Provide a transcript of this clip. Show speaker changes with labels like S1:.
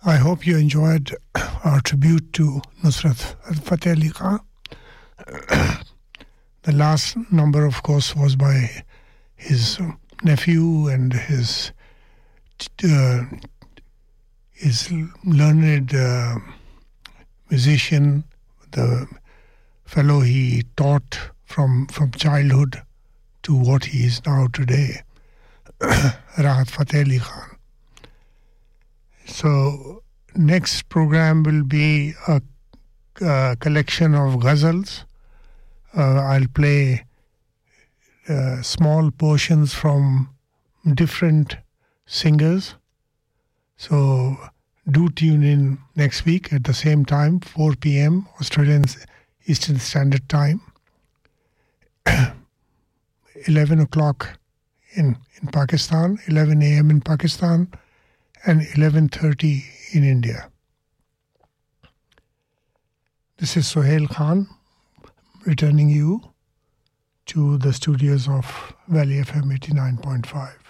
S1: I hope you enjoyed our tribute to Nusrat Fateh Ali Khan. The last number, of course, was by his nephew and his learned musician, the fellow he taught from childhood to what he is now today, Rahat Fateh Ali Khan. So next program will be a collection of ghazals. I'll play small portions from different singers. So do tune in next week at the same time, 4 p.m. Australian Eastern Standard Time, 11 o'clock in Pakistan, 11 a.m. in Pakistan, and 11:30 in India. This is Sohail Khan returning you to the studios of Valley FM 89.5.